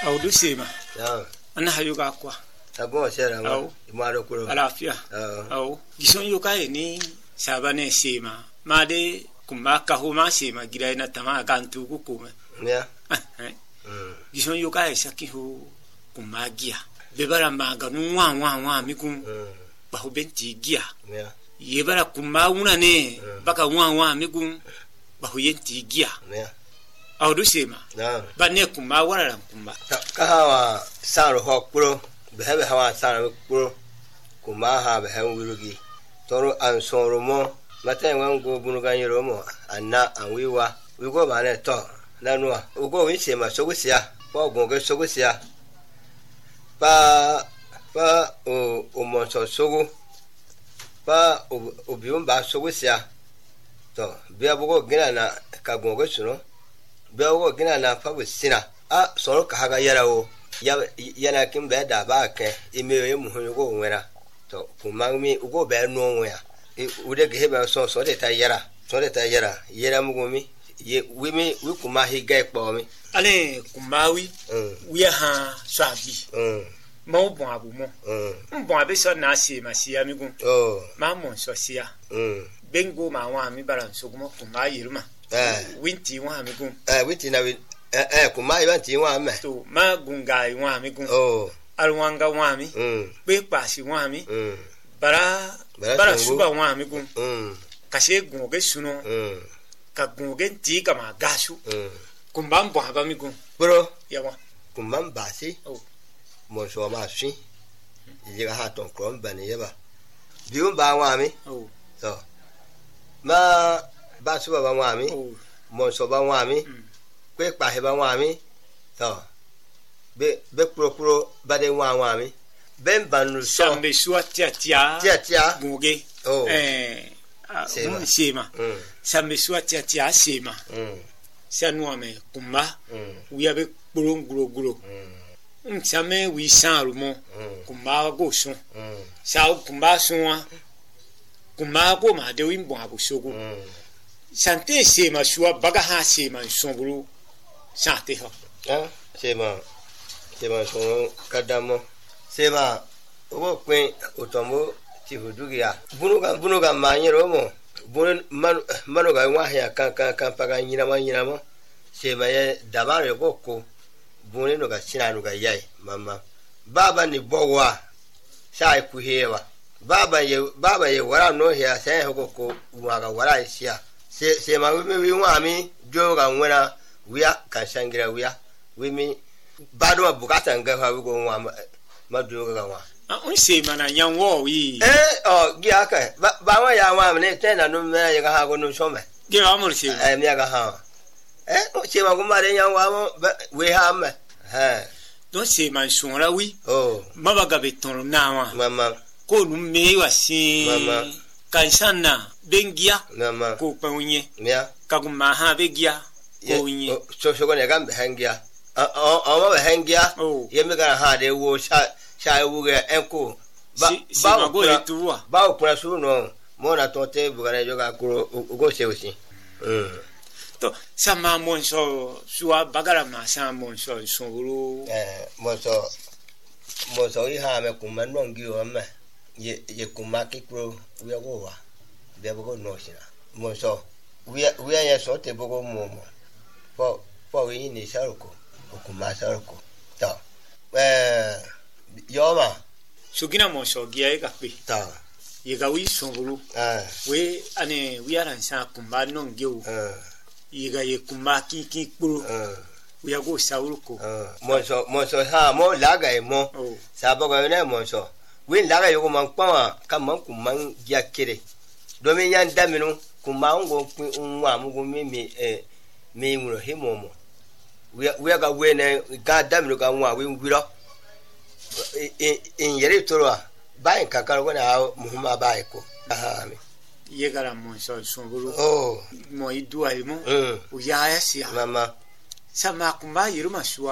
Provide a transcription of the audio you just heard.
Au du sema. Ya. Ana hayuga kwa. Tago shera ma. Imaro kuro. Alafia. Au. Gison yuka ni sabane sema. Made kumaka huma sema gira ina tama gantu kukume. Ya. Gison yuka sakihu kumagia. Bebara maga nwa mikun. Bahu benti gia. Ya. Yebara kumauna ne baka nwa mikun. Bahu yenti gia. Ya. Au du sema. Ya. Bane kuma wala kuma. Kahawa saro hokuro. Behebe hawa saro kuro. Kumaha behem wirugi. Toro ansoro mo. Mate wango bunuga nyoromo. Anna anwiwa. Wigo bane to. Nanua. Ugo winsema sogusia. Pa gonge sogusia. Pa o monso sogu. Pa o biumba sogusia. To. Bia bugo gina na kagonge suno. Bewo gina na fabu sina soro ka haga yarawo yana kin be da ba ke imewe mu hu go nwera to kuma mi ugo be no nwa ude ge be so de ta yara mu go mi ye wi kuma hi ga po mi ale kumawi wi ha swabi mo bon abu mo bon abe so na si ma si ami gun ma mo so sia bengo ma wa mi baran so gumo kuma yiruma winti wa mi gun winti na kuma ibanti wa me to ma gunga wa mi gun alwanga wa mi pe pasi wa mi bara suba wa mi gun kashe gun ge suno ka gun ge ti ka ma gasu kumba mbo ba mi gun bro ya wa kumba basi mo so ma shi yiga ha ton krom bani yeba biun ba wa mi so ma ba su ba wa mi mo so ba wa mi pe pa he ba wa mi to be pro ba de wa mi ben banu so sambe suwa tia goge sema sambe suwa tia sema sanu ame kumba wi abe guro same wi sanru mo kumba go sun sa kumba sunwa kumba go ma de wi mbo abu sogu Sante sema suwa baga ha sema sonbulu sante ho sema so kadamo sema obo kwen otomo ti hudugia bunuga manyero mo bun manuga wa ya kan paga nyina mo sema ye dabare boko bun no ga sinanu ga yai mama baba ni bowa sai ku hewa baba ye wara no ya sai hoko wa ga wara sia se ma wi wa mi joga nwena wiya kan shangira wiya wi mi bado bukata nga ha wi go wa ma joga wa on se mana nyanwo wi gi aka ba wa ya wa ne tena no me ya ga ha go no shome gi wa mo se mi ya ga ha o se ma go ma de nyanwa mo we ha me don se man shonra wi ma ba ga beton na wa mama ko nu me wa si mama kansana bengia mama ko paunye mia kaguma ha begia ko unye so go ne gambe hangia ma be hangia ye me ga ha de wo sha wu ge enko ba go etuwa ba o kura su no mo na to te bu ga ne joga kuro go se osi to sama mon so suwa bagara ma sa mon so sonuru mo so i ha me kuma no ngi o me ye kuma ki kuro we go wa de go no sina mo so we ya so te bogo mo po we ni saruko kuma saruko ta yoma sugina mo so gia ga pe ta ye ga wi sonbulu we ane we ara sa kuma no ngeu ye ga ye kuma ki kuro we go saruko mo so ha mo laga e mo sa bogo ne mo so we laga yo man kwa ka man kuma gia kire domin yan daminu kuma ngo nwa mugo mi muro himomo we ga we ne ga daminu ga nwa we ngwiro in yeri toro ba in kakar go na muhimma ba iko mi ye gara mo so sonbulu oh mo idu ai mo o ya sia mama sama kuma yiru masuwa